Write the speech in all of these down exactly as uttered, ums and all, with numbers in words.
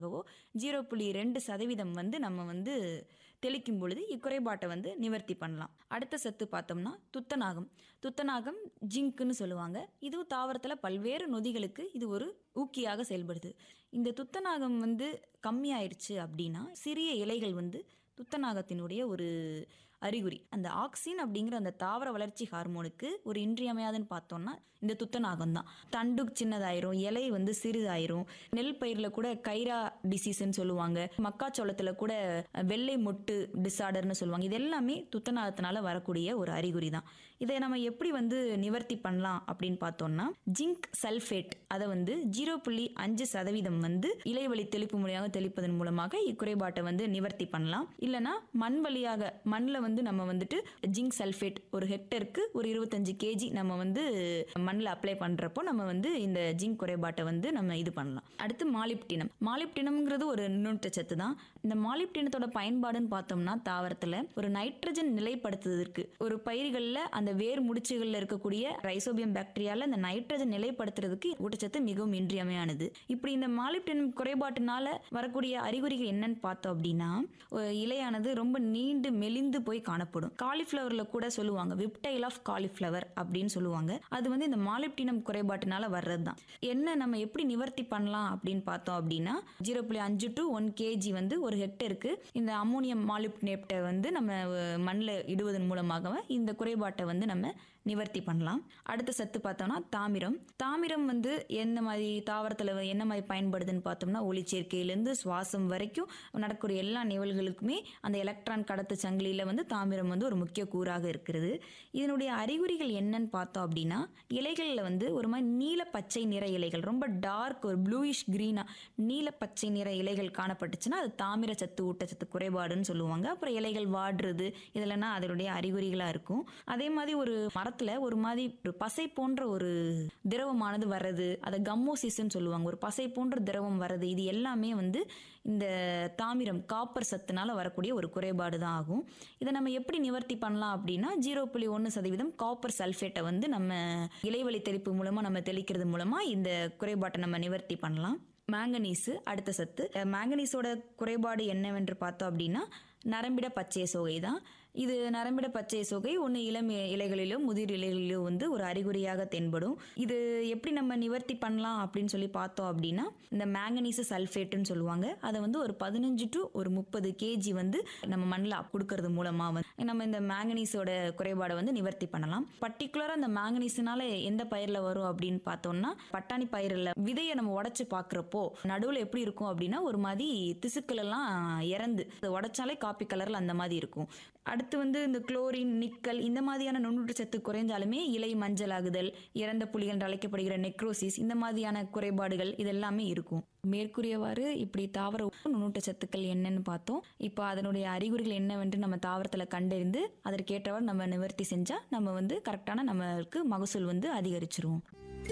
Zero புள்ளி ரெண்டு சதவீதம் வந்து நம்ம வந்து தெளிக்கும் பொழுது இக்குறைபாட்டை வந்து நிவர்த்தி பண்ணலாம். அடுத்த சத்து பார்த்தோம்னா துத்தநாகம். துத்தநாகம் ஜிங்க்னு சொல்லுவாங்க. இதுவும் தாவரத்தில் பல்வேறு நொதிகளுக்கு இது ஒரு ஊக்கியாக செயல்படுது. இந்த துத்தநாகம் வந்து கம்மியாயிருச்சு அப்படின்னா சிறிய இலைகள் வந்து துத்தநாகத்தினுடைய ஒரு அறிகுறி. அந்த ஆக்சின் அப்படிங்கிற அந்த தாவர வளர்ச்சி ஹார்மோனுக்கு ஒரு இன்றியமையாதுன்னு பார்த்தோம்னா இந்த துத்தநாகம் தான். தண்டு சின்னதாயிரும், இலை வந்து சிறிதாயிரும். நெல் பயிரில் கூட கைரா டிசீஸ்ன்னு சொல்லுவாங்க, மக்காச்சோளத்தில் கூட வெள்ளை மொட்டு டிசார்டர்னு சொல்லுவாங்க. இது எல்லாமே துத்தநாகத்தினால வரக்கூடிய ஒரு அறிகுறி தான். இதை நம்ம எப்படி வந்து நிவர்த்தி பண்ணலாம் அப்படின்னு பார்த்தோம்னா ஜிங்க் சல்ஃபேட் அதை வந்து ஜீரோ புள்ளி அஞ்சு சதவீதம் வந்து இலைவழி தெளிப்பு முறையாக தெளிப்பதன் மூலமாக இக்குறைபாட்டை வந்து நிவர்த்தி பண்ணலாம். இல்லைனா மண் வழியாக மண்ணில் வந்து நம்ம வந்துட்டு ஜிங்க் சல்ஃபேட் ஒரு ஹெக்டருக்கு ஒரு இருபத்தஞ்சு கேஜி நம்ம வந்து மண்ணில் அப்ளை பண்றப்போ நம்ம வந்து இந்த ஜிங்க் குறைபாட்டை வந்து நம்ம இது பண்ணலாம். அடுத்து மாலிப்டினம். மாலிப்டினம்ங்கிறது ஒரு நுண்ணூட்டச்சத்து தான். இந்த மாலிப்டினத்தோட பயன்பாடுன்னு பார்த்தோம்னா தாவரத்தில் ஒரு நைட்ரஜன் நிலைப்படுத்துவதற்கு ஒரு பயிர்களில் அந்த வேர் முடிச்சுகளில் இருக்கக்கூடிய ரைசோபியம் பாக்டீரியால இந்த நைட்ரஜன் நிலைப்படுத்துறதுக்கு ஊட்டச்சத்து மிகவும் இன்றியமையானது. இப்படி இந்த மாலிப்டினம் குறைபாட்டினால வரக்கூடிய அறிகுறிகள் என்னன்னு பார்த்தோம் அப்படின்னா இலையானது ரொம்ப நீண்டு மெலிந்து போய் காணப்படும். காலிஃபிளவர்ல கூட சொல்லுவாங்க விப்டைல் ஆஃப் காலிஃபிளவர் அப்படின்னு சொல்லுவாங்க. அது வந்து இந்த மாலிப்டினம் குறைபாட்டினால வர்றது தான். என்ன நம்ம எப்படி நிவர்த்தி பண்ணலாம் அப்படின்னு பார்த்தோம் அப்படின்னா ஜீரோ புள்ளி அஞ்சு டு ஒன் கேஜி வந்து ஒரு ஹெக்டருக்கு இந்த அமோனியம் மாலிப்டினேட்டை வந்து நம்ம மண்ணில் இடுவதன் மூலமாக இந்த குறைபாட்டை வந்து நம்ம நிவர்த்தி பண்ணலாம். அடுத்த சத்து பார்த்தோம்னா தாமிரம். தாமிரம் வந்து எந்த மாதிரி தாவரத்தில் என்ன மாதிரி பயன்படுதுன்னு பார்த்தோம்னா ஒளிச்சேர்க்கையிலேருந்து சுவாசம் வரைக்கும் நடக்கக்கூடிய எல்லா நிகழ்வுகளுக்குமே அந்த எலக்ட்ரான் கடத்து சங்கிலியில் வந்து தாமிரம் வந்து ஒரு முக்கிய கூறாக இருக்கிறது. இதனுடைய அறிகுறிகள் என்னன்னு பார்த்தோம் அப்படின்னா இலைகளில் வந்து ஒரு மாதிரி நீல பச்சை நிற இலைகள், ரொம்ப டார்க் ஒரு ப்ளூயிஷ் கிரீனா நீல பச்சை நிற இலைகள் காணப்பட்டுச்சுன்னா அது தாமிர சத்து ஊட்டச்சத்து குறைபாடுன்னு சொல்லுவாங்க. அப்புறம் இலைகள் வாடுறது இதெல்லாம் அதனுடைய அறிகுறிகளாக இருக்கும். அதே மாதிரி ஒரு மரத்தில் ஒரு மாதிரி ஒரு பசை போன்ற ஒரு திரவமானது வர்றது, அதை கம்மோசிஸ்ன்னு சொல்லுவாங்க. ஒரு பசை போன்ற திரவம் வர்றது, இது எல்லாமே வந்து இந்த தாமிரம் காப்பர் சத்துனால வரக்கூடிய ஒரு குறைபாடு தான் ஆகும். இதை நம்ம எப்படி நிவர்த்தி பண்ணலாம் அப்படின்னா ஜீரோ புள்ளி ஒன்று சதவீதம் காப்பர் சல்ஃபேட்டை வந்து நம்ம இலைவழி தெளிப்பு மூலமா நம்ம தெளிக்கிறது மூலமா இந்த குறைபாட்டை நம்ம நிவர்த்தி பண்ணலாம். மேங்கனீஸ் அடுத்த சத்து. மேங்கனீஸோட குறைபாடு என்னவென்று பார்த்தோம் அப்படின்னா நரம்பிட பச்சை சோகை தான். இது நரம்பிட பச்சை சோகை ஒன்று இளம் இலைகளிலோ முதிர் இலைகளிலோ வந்து ஒரு அறிகுறியாக தென்படும். இது எப்படி நம்ம நிவர்த்தி பண்ணலாம் அப்படின்னு சொல்லி பார்த்தோம் அப்படின்னா இந்த மேங்கனீஸ் சல்ஃபேட்டுன்னு சொல்லுவாங்க. அதை வந்து ஒரு பதினஞ்சு டு ஒரு முப்பது கேஜி வந்து நம்ம மண்ணில் கொடுக்கறது மூலமா வந்து நம்ம இந்த மேங்கனீஸோட குறைபாடை வந்து நிவர்த்தி பண்ணலாம். பர்டிகுலரா இந்த மேங்கனீஸ்னால எந்த பயிரில் வரும் அப்படின்னு பார்த்தோம்னா பட்டாணி பயிரில் விதையை நம்ம உடைச்சு பார்க்குறப்போ நடுவில் எப்படி இருக்கும் அப்படின்னா ஒரு மாதிரி திசுக்கள் எல்லாம் இறந்து உடைச்சாலே காப்பி கலர்ல அந்த மாதிரி இருக்கும். அடுத்து வந்து இந்த குளோரின் நிக்கல் இந்த மாதிரியான நுண்ணூட்டச்சத்து குறைஞ்சாலுமே இலை மஞ்சள் ஆகுதல், இறந்த புலிகள் என்று அழைக்கப்படுகிற நெக்ரோசிஸ் இந்த மாதிரியான குறைபாடுகள் இதெல்லாமே இருக்கும். மேற்கூறியவாறு இப்படி தாவர நுண்ணூட்டச்சத்துக்கள் என்னன்னு பார்த்தோம். இப்போ அதனுடைய அறிகுறிகள் என்னவென்று நம்ம தாவரத்தில் கண்டறிந்து அதற்கேற்றவாறு நம்ம நிவர்த்தி செஞ்சா நம்ம வந்து கரெக்டான நம்மளுக்கு மகசூல் வந்து அதிகரிச்சிரும்.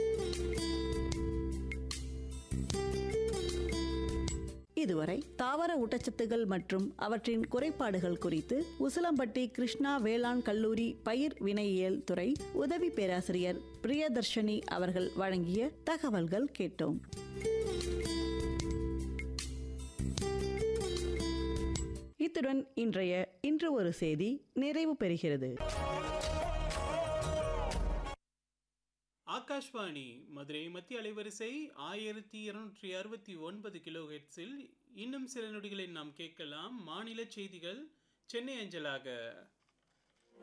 இதுவரை தாவர ஊட்டச்சத்துகள் மற்றும் அவற்றின் குறைபாடுகள் குறித்து உசிலம்பட்டி கிருஷ்ணா வேளாண் கல்லூரி பயிர் வினையியல் துறை உதவி பேராசிரியர் பிரியதர்ஷினி அவர்கள் வழங்கிய தகவல்கள் கேட்டோம். இத்துடன் இன்றைய இன்று ஒரு செய்தி நிறைவு பெறுகிறது. ஆகாஷ்வாணி மதுரை மத்திய அலைவரிசை ஆயிரத்தி இருநூற்றி அறுபத்தி ஒன்பது கிலோ ஹெர்ட்ஸில் இன்னும் சில நொடிகளில் நாம் கேட்கலாம் மாநில செய்திகள் சென்னை அஞ்சலாக.